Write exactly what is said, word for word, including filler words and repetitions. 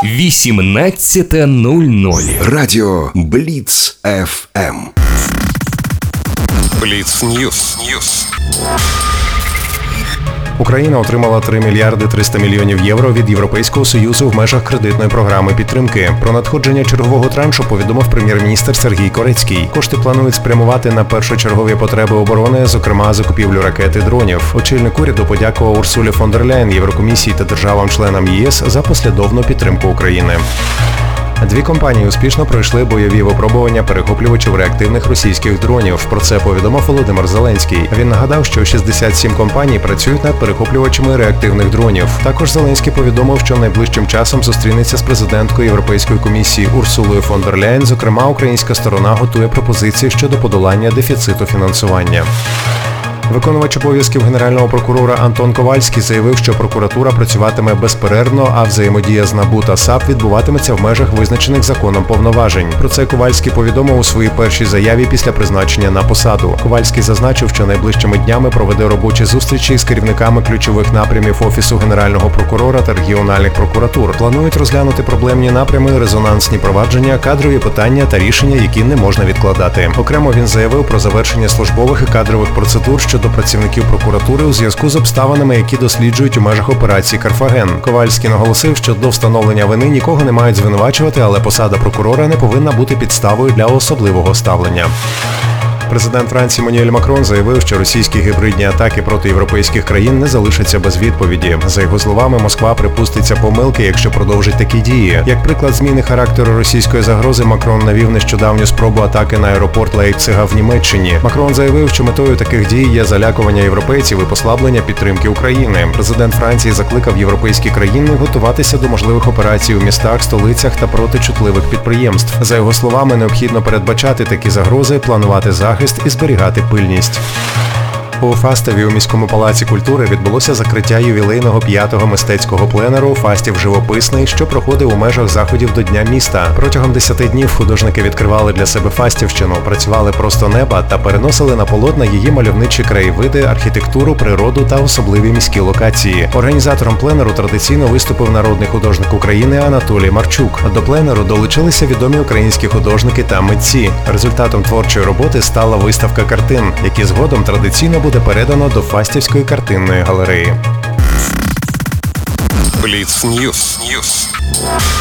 вісімнадцята нуль нуль. Радіо Бліц еф ем. Бліц Ньюс. Ньюс. Україна отримала три мільярди триста мільйонів євро від Європейського Союзу в межах кредитної програми підтримки. Про надходження чергового траншу повідомив прем'єр-міністр Сергій Корецький. Кошти планують спрямувати на першочергові потреби оборони, зокрема закупівлю ракет і дронів. Очільник уряду подякував Урсулі фон дер Ляєн, Єврокомісії та державам-членам ЄС за послідовну підтримку України. Дві компанії успішно пройшли бойові випробування перехоплювачів реактивних російських дронів. Про це повідомив Володимир Зеленський. Він нагадав, що шістдесят сім компаній працюють над перехоплювачами реактивних дронів. Також Зеленський повідомив, що найближчим часом зустрінеться з президенткою Європейської комісії Урсулою фон дер Ляєн. Зокрема, українська сторона готує пропозиції щодо подолання дефіциту фінансування. Виконувач обов'язків генерального прокурора Антон Ковальський заявив, що прокуратура працюватиме безперервно, а взаємодія з НАБУ та САП відбуватиметься в межах визначених законом повноважень. Про це Ковальський повідомив у своїй першій заяві після призначення на посаду. Ковальський зазначив, що найближчими днями проведе робочі зустрічі з керівниками ключових напрямів Офісу Генерального прокурора та регіональних прокуратур. Планують розглянути проблемні напрями, резонансні провадження, кадрові питання та рішення, які не можна відкладати. Окремо він заявив про завершення службових і кадрових процедур щодо працівників прокуратури у зв'язку з обставинами, які досліджують у межах операції «Карфаген». Ковальський наголосив, що до встановлення вини нікого не мають звинувачувати, але посада прокурора не повинна бути підставою для особливого ставлення. Президент Франції Еммануель Макрон заявив, що російські гібридні атаки проти європейських країн не залишаться без відповіді. За його словами, Москва припуститься помилки, якщо продовжить такі дії. Як приклад зміни характеру російської загрози, Макрон навів нещодавню спробу атаки на аеропорт Лейпцига в Німеччині. Макрон заявив, що метою таких дій є залякування європейців і послаблення підтримки України. Президент Франції закликав європейські країни готуватися до можливих операцій у містах, столицях та проти чутливих підприємств. За його словами, необхідно передбачати такі загрози, планувати захист і зберігати пильність. У Фастові у міському палаці культури відбулося закриття ювілейного п'ятого мистецького пленеру «Фастів живописний», що проходив у межах заходів до Дня міста. Протягом десяти днів художники відкривали для себе Фастівщину, працювали просто неба та переносили на полотна її мальовничі краєвиди, архітектуру, природу та особливі міські локації. Організатором пленеру традиційно виступив народний художник України Анатолій Марчук. До пленеру долучилися відомі українські художники та митці. Результатом творчої роботи стала виставка картин, які згодом традиційно буде передано до Фастівської картинної галереї. Бліц Ньюс. Ньюс.